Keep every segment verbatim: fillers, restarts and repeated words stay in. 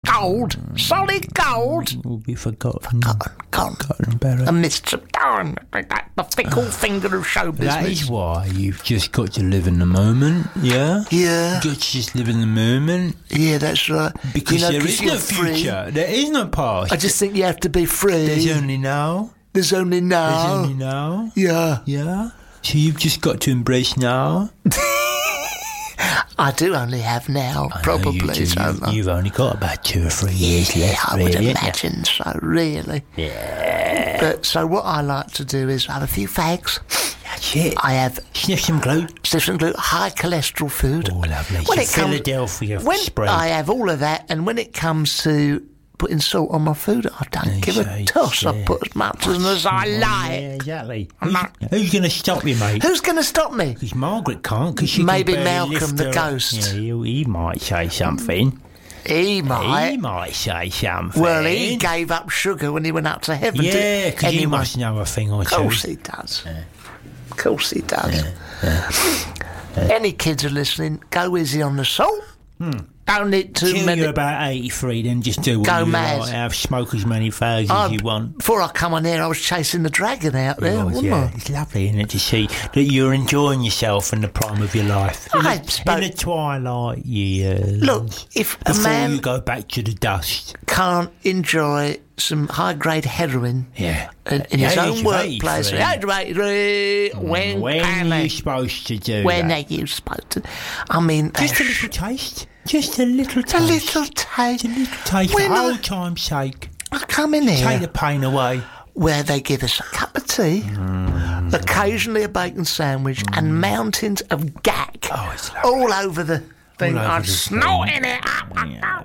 Gold, solid gold. Will be forgotten. Forgotten, gone. Forgotten better. A mist of time. The fickle finger of show business. That is why you've just got to live in the moment, yeah? Yeah. You've got to just live in the moment. Yeah, that's right. Because you know, there 'cause is you're no free. future. There is no past. I just think you have to be free. There's only now. There's only now. There's only now. Yeah. Yeah? So you've just got to embrace now. I do only have now, I know probably. you do. So You've, you've only got about two or three years yeah, left, I really. would haven't you? imagine so, really. Yeah. But so what I like to do is have a few fags. That's it. I have Sniff some glue. sniff and glue, high cholesterol food. Oh, lovely. When Some it comes- Philadelphia When spread. I have all of that, and when it comes to putting salt on my food, I don't Yeah, give a so- toss. I yeah. put as much as, as I Yeah, like. exactly. I'm not- Who's going to stop you, mate? Who's going to stop me? Because Margaret can't. Cause she Maybe can barely Malcolm lift the her- ghost. Yeah, he, he might say something. He might. He might say something. Well, he gave up sugar when he went up to heaven. Yeah, did- because he anyway, must know a thing or Of two. course he does. Of course he does. Any kids are listening, go easy on the salt. Don't eat too Till many. you're about eighty-three, then just do what Go you mad. like. Have smoke as many fags as I'd- you want. Before I come on here, I was chasing the dragon out there, Oh, wasn't yeah, I? it's lovely, isn't it, to see that you're enjoying yourself in the prime of your life. In, I the, spoke- in the twilight years. Look, if a before man you go back to the dust. can't enjoy some high-grade heroin Yeah. in, in The his age own of workplace, eighty-three. age of eighty-three, when, When can are you they? supposed to do When that? are you supposed to? I mean, Just a that's- little taste. Just a little taste. a little taste. A little taste. When For I- old time's sake. I come in Take here the pain away. where they give us a cup of tea, Mm. occasionally a bacon sandwich, and mountains of gack Oh, it's lovely. all over the thing. over I'm the snorting it up.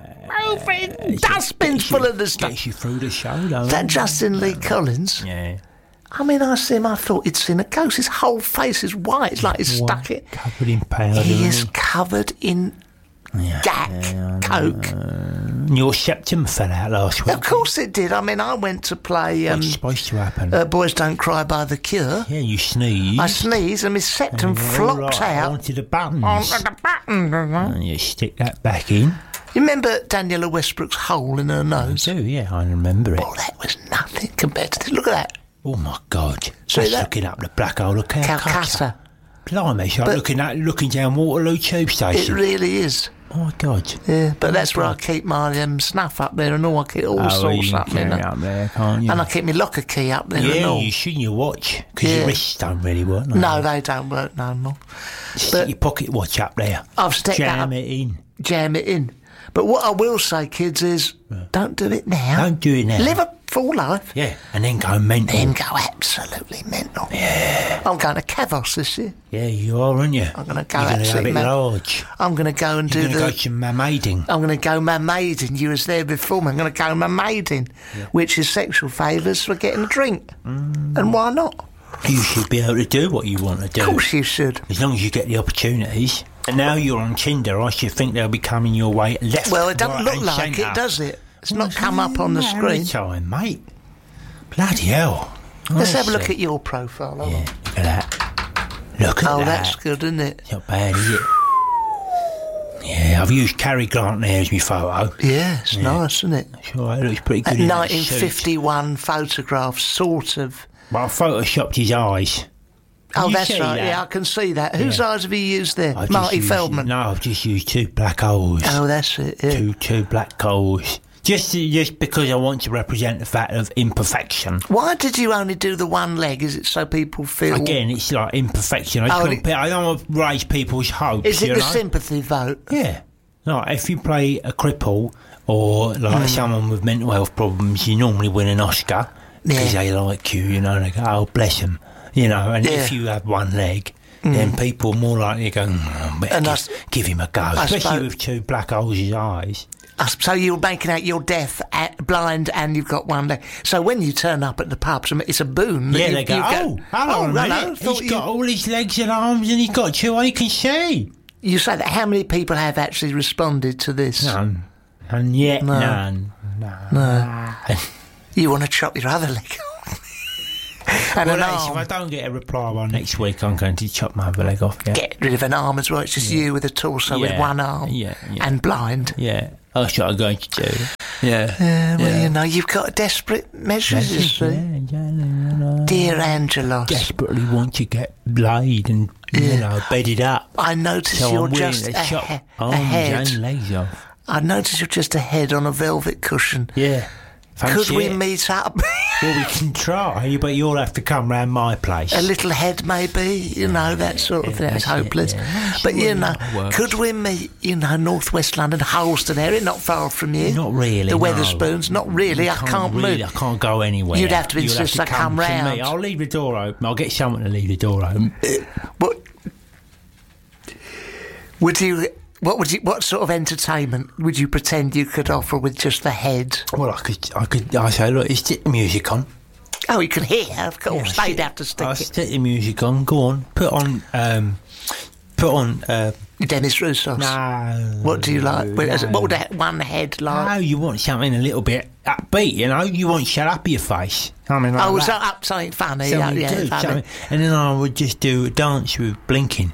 Moving dustbins full of the stuff. Gets you through the show, though. That Justin Lee Collins. Yeah. I mean, I see him. I thought he'd seen a ghost. His whole face is white. It's like he's stuck it. Covered in powder. He is isn't covered in Yeah. gack, coke. he? Your septum fell out last week. Of course it did. I mean, I went to play um, What's supposed to happen? uh, Boys Don't Cry by The Cure. yeah, you sneeze. I sneeze and my septum flops right out onto the buttons. onto the button. And you stick that back in. You remember Daniela Westbrook's hole in her I nose? do, yeah, I remember it. Oh, that was nothing compared to this. Look at that. Oh my God! See That's that? looking up the black hole of Calcutta. Calcutta. Blimey, it's like But- looking at looking down Waterloo Tube It Station. really is. Oh my God! Yeah, but that's where I keep my um, snuff up there and all. I keep all Oh, sorts you can up carry there. it up there, can't you? And I keep my locker key up there and yeah, all. you shouldn't you watch because Yeah. your wrists don't really work. No, No, they don't work no more. Stick but- your pocket watch up there. I've stuck that Jam up. it in. Jam it in. But what I will say, kids, is don't do it now. Don't do it now. Live a full life. Yeah, and then go mental. Then go absolutely mental. Yeah. I'm going to Kavos this year. Yeah, you are, aren't you? I'm going to go You're going to have absolutely it mad. large. I'm going to go and You're do going to the... go to mamading. I'm going to go mamading. You was there before me. I'm going to go mamading, which is sexual favours for getting a drink. Mm. And why not? You should be able to do what you want to do. Of course you should. As long as you get the opportunities. And now you're on Tinder, I should think they'll be coming your way left. Well, it doesn't right, look and like centre. it, does it? It's not come up on the Not screen. every time, mate. Bloody hell. Let's have a look Honestly. at your profile. hold on. Yeah, look at that. Look at Oh, that. that's good, isn't it? It's not bad, is it? Yeah, I've used Cary Grant there as my photo. Yeah, it's nice, isn't it? Sure, it looks pretty That good in that nineteen suit. fifty-one photograph, sort of. Well, I photoshopped his eyes. Can Oh, you that's see right. that? Yeah, I can see that. Whose eyes have you used there? I've just Marty used- Feldman. No, I've just used two black holes. Oh, that's it. Yeah. Two, two black holes. Just, just because I want to represent the fact of imperfection. Why did you only do the one leg? Is it so people feel? Again, it's like imperfection. I, just Oh, couldn't it- put- I don't want to raise people's hopes. Is it you the know? sympathy vote? Yeah. No, if you play a cripple or like Mm. someone with mental health problems, you normally win an Oscar because Yeah. they like you, you know, they go, oh, bless them. You know, and Yeah. if you have one leg, then people are more likely to go, mm, better And give, I s- give him a go. I Especially suppose- with two black holes in his eyes. Uh, So you're making out you're deaf, uh, blind, and you've got one leg. So when you turn up at the pubs, I mean, it's a boon. that Yeah, you, they go, you oh, hello, oh, mate. hello. He's Thought you, got all his legs and arms and he's got two he can see. you say that. How many people have actually responded to this? None. And yet No. none. No. No. You want to chop your other leg off? And Well, an that's- if arm. I don't get a reply by next week, I'm going to chop my other leg off. Yeah. Get rid of an arm as well. It's just you with a torso with Yeah. one arm Yeah, yeah. and blind. Yeah. That's what I'm going to do. Yeah. Yeah, well, yeah. you know, you've got desperate measures, you see. Yeah, yeah, yeah, yeah. Dear Angelos, Desperately want to get laid and, you Yeah. know, bedded up. I notice So you're I'm willing just to a, chop he- arms ahead. and legs off. I notice you're just a head on a velvet cushion. Yeah. Could Fancy we it? meet up? Well, we can try, but you'll have to come round my place. A little head, maybe, you know, that sort of thing. yeah, That's that's it, hopeless. yeah. But, you Sure, know, that works. could we meet, you know, northwest London, Harleston area, not far from you? Not really, The no. Weatherspoons, not really. You I can't really, move. I can't go anywhere. You'd have to You'll insist to I come to round. me. I'll leave the door open. I'll get someone to leave the door open. What would you? What would you? What sort of entertainment would you pretend you could offer with just the head? Well, I could, I could, I say, look, it's stick the music on. Oh, you can hear, of course. Yeah, They'd stick- have to stick I'll it. stick the music on. Go on, put on, um, put on. Uh, Dennis Roussos. no. What do you like? Wait, is it- no. What would that one head like? No, you want something a little bit upbeat, you know. You want shut up your face. I mean, like Oh, was that. that up something funny? Something yeah, to do, funny. something. And then I would just do a dance with blinking.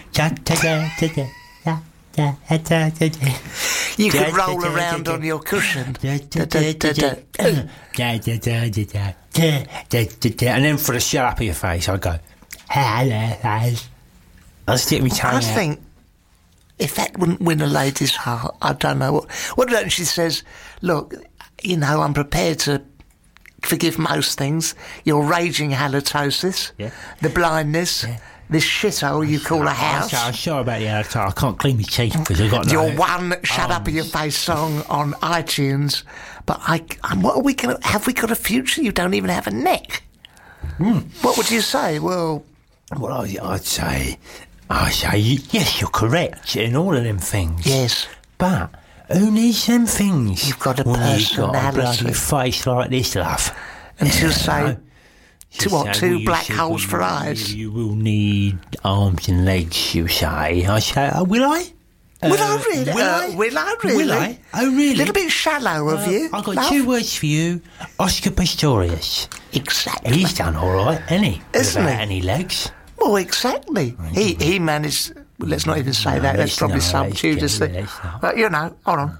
You could Da- roll da- da- around da- on your cushion. Da- da- da- da- da. Da- da- da- da- da- da. Da- da- da. And then for the shut up of your face, I go, hello, guys. I'll stick my tongue I out. think if that wouldn't win a lady's heart, I don't know what. What about when she says, "Look, you know, I'm prepared to forgive most things. Your raging halitosis, Yeah. the blindness, this shithole you call a house." I'm sorry about the other time. I can't clean my teeth because I've got no... Your one "Shut Up in Your Face" song on iTunes, but I, I'm, what are we going to have? We got a future? You don't even have a neck. Hmm. What would you say? Well, Well, I- I'd say... I say, yes, you're correct in all of them things. yes. But who needs them things? You've got a when you've got a personality. bloody face like this, love. And she'll say, know? two, She'll what, say, two well, you black said, holes well, for you- eyes? You will need arms and legs, you say. I say, oh, will I? Will Uh, I really? Will Uh, I? will I really? Will I? Oh, really? A little bit shallow of Uh, you. I've got love. two words for you. Oscar Pistorius. Exactly. He's done all right, hasn't he? Isn't Without he? any legs. Well, exactly. He he managed. Well, let's not even say No, that. That's let's probably not, some let's Judas get- thing. let's not. But you know, hold on.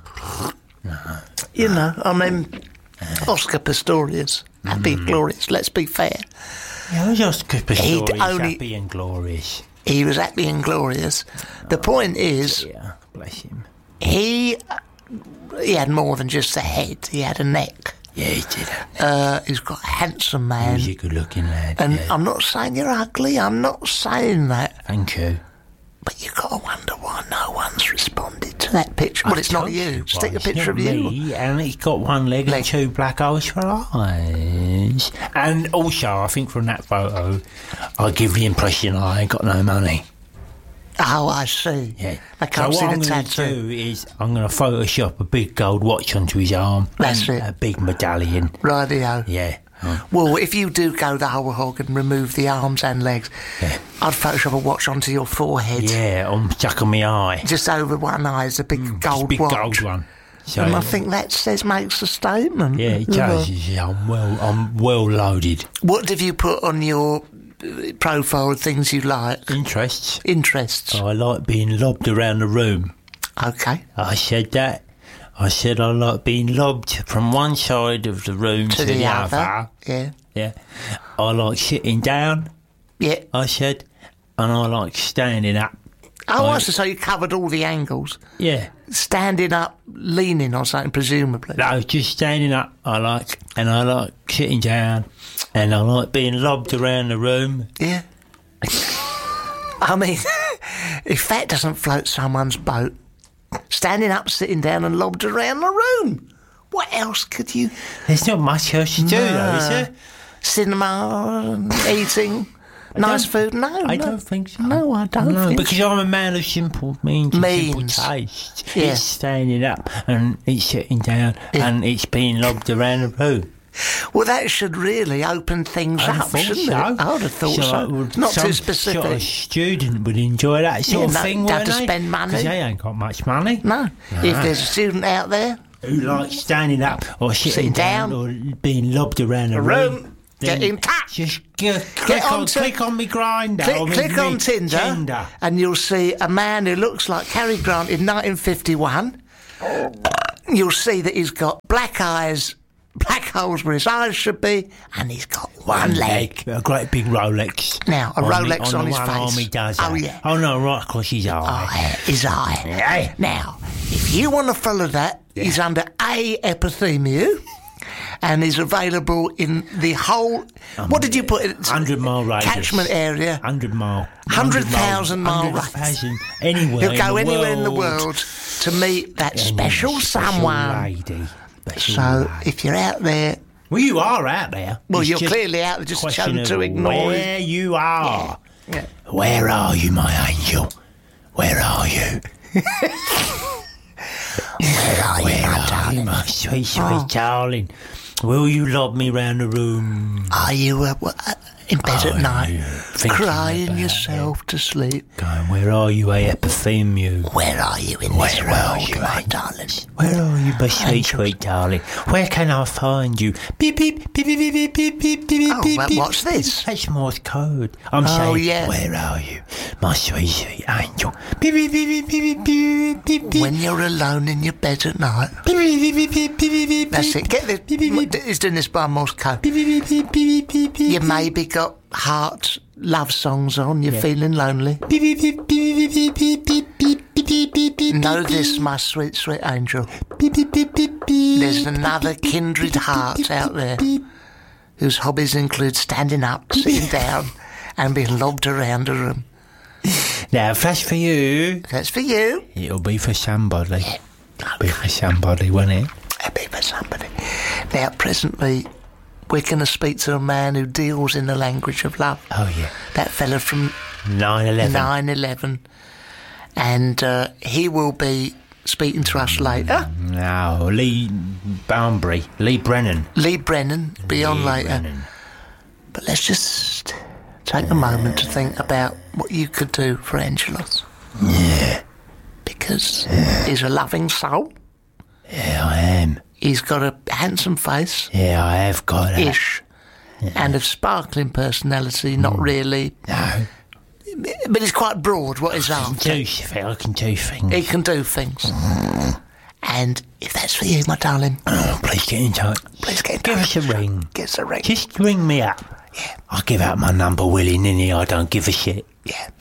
You know, I mean, Oscar Pistorius, happy and glorious. Let's be fair. Yeah, who's Oscar He'd Pistorius? only- Happy and glorious. He was happy and glorious. The point is, Yeah, bless him. he he had more than just a head. He had a neck. Yeah, he did. Uh, he's got a handsome man. He's a good-looking lad. And yeah. I'm not saying you're ugly. I'm not saying that. Thank you. But you've got to wonder why no one's responded to that picture. Well, it's not told you. you Stick why, a it's picture not of you. me, and it's got one leg Leg. and two black holes for eyes. And also, I think from that photo, I give the impression I ain't got no money. Oh, I see. Yeah. I can't so see what the I'm tattoo. going to do is I'm going to Photoshop a big gold watch onto his arm. That's and it. A big medallion. Rightio. Yeah. Oh. Well, if you do go the whole hog and remove the arms and legs, Yeah. I'd Photoshop a watch onto your forehead. Yeah, I'm stuck on my eye. Just over one eye is a big gold It's a big watch. gold one. So, And I think that says makes a statement. yeah, it does. Yeah, I'm well, I'm well loaded. What have you put on your uh, profile of things you like? Interests. Interests. I like being lobbed around the room. Okay. I said that. I said I like being lobbed from one side of the room to, To the, other. Yeah. Yeah. I like sitting down, Yeah. I said, and I like standing up. Oh, I- I see. So you covered all the angles. Yeah. Standing up, leaning on something, presumably. No, just standing up I like, and I like sitting down, and I like being lobbed around the room. Yeah. I mean, if that doesn't float someone's boat, standing up, sitting down, and lobbed around the room, what else could you? There's not much else to do, though, is there? Cinema, eating, nice food? No, I no. don't think so. No, I don't No, think because I'm a man of simple means and Means. simple taste. Yeah. It's standing up, and it's sitting down, Yeah. and it's being lobbed around the room. Well, that should really open things I up, thought shouldn't so. it? I would have thought so. would- Not some too specific. Sort of student would enjoy that sort Yeah, of no, thing, have wouldn't to they? spend money. 'Cause they ain't got much money. No. If there's a student out there, Who likes standing up or sitting, Sitting down, down. or being lobbed around the a room? room, get then in touch. Just g- click, on, onto- click on me grinder. Click, or me- click me on Tinder, Tinder. and you'll see a man who looks like Cary Grant in nineteen fifty-one you'll see that he's got black eyes, black holes where his eyes should be, and he's got one, one leg. leg. A great big Rolex. Now, a on Rolex the, on, on the his one face. arm he does Oh, that. yeah. Oh, no, right across his eye. Eye, his eye. Yeah. Now, if you want to follow that, Yeah. he's under A, epithemia, and is available in the whole... Um, what did you put it? one hundred mile radius. Catchment area. one hundred mile. one hundred thousand mile one hundred radius. thousand Anywhere He'll go in the anywhere world. in the world to meet that Any special, special someone. lady. Special So, lady. if you're out there... Well, you are out there. Well, It's you're just clearly out there, just question chosen of to ignore where it. you are. Yeah. Where are you, my angel? Where are you? Where are you, Where my are darling? you, my sweet, sweet Oh. darling? Will you lob me round the room? Are you uh, w- uh, in bed Oh, at night, yeah, thinking crying about yourself to sleep? Going, where are you, a epithemia? Where are you in Where this are world, you, my angel? darling? Where are you, my sweet, Angels. sweet darling? Where can I find you? Beep, beep, beep, beep, beep, beep, beep, beep, Oh, beep, well, beep. what's this? That's Morse code. I'm Oh, saying, yeah. where are you, my sweet, sweet angel? Beep, beep, beep, beep, beep, beep, beep, beep. When you're alone in your bed at night. Beep, beep, beep, beep, beep, beep, beep, That's beep. it. Get Beep, beep, beep. this. He's doing this by Morse code. Beep, beep, beep, beep, beep, beep, You beep. maybe got heart love songs on. You're feeling lonely. Beep, beep, beep, beep, beep, beep, beep, beep, beep, beep, beep, beep, Know beep, this, my sweet, sweet angel. beep, beep, beep, beep, beep. There's another kindred heart out there whose hobbies include standing up, sitting down, and being lobbed around a room. Now, if that's for you, That's for you. it'll be for somebody. It'll be for somebody, won't it? That'd be for somebody. Now, presently, we're going to speak to a man who deals in the language of love. Oh, yeah. That fella from nine eleven. nine eleven. And uh, he will be speaking to us later. No, Lee Boundary. Lee Brennan. Lee Brennan, be on Lee later. Brennan. But let's just take a moment to think about what you could do for Angelos. Yeah. Because he's a loving soul. Yeah, I am. He's got a handsome face, Yeah, I have got that. ish, and a sparkling personality, not really. No. But he's quite broad, what he's I after. can do shit. I can do things. He can do things. And if that's for you, my darling, Oh, please get in touch. please get in Give touch. us a ring. Give us a ring. Just ring me up. Yeah, I'll give out my number willy-nilly. I don't give a shit. yeah.